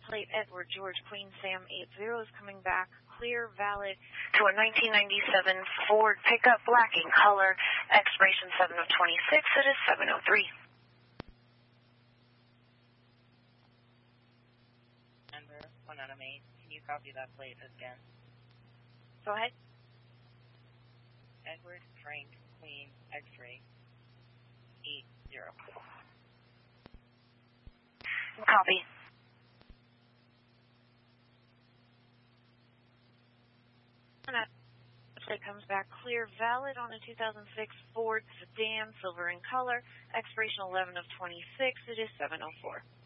plate Edward George Queen Sam 80 is coming back clear, valid to a 1997 Ford pickup, black in color, expiration 7 of 26. It is 703. Number 1 out of 8. Can you copy that plate again? Go ahead. Edward Frank Queen X-ray 80. Copy. It comes back clear, valid on a 2006 Ford sedan, silver in color, expiration 11 of 26. It is 704.